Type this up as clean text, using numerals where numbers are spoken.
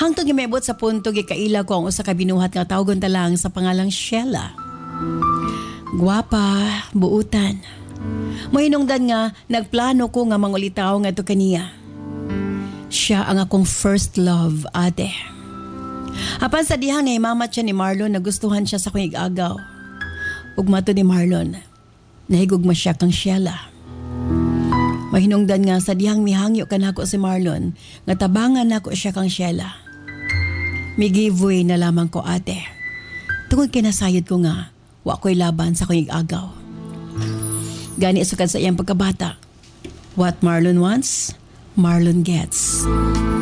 Hangtod nga maibot sa punto gikaila ko ang usa ka binuhat nga tawgon ta lang sa pangalang Sheila. Guwapa, buutan. Mohinungdan nga nagplano ko nga mangulitaw nga to kaniya. Siya ang akong first love, ate. Apan sa dihang nahimamat siya ni Marlon, nagustuhan siya sa akong igagaw. Ugma to ni Marlon, nahigugma siya kang Sheila. Mahinungdan nga sa dihang mihangyo kanako si Marlon, nga tabangan nako siya kang Sheila. May giveaway na lamang ko, ate. Tungod kinasayod ko nga, wa ko'y laban sa akong igagaw. Gani sukad sa iyang pagkabata. What Marlon wants, Marlon gets.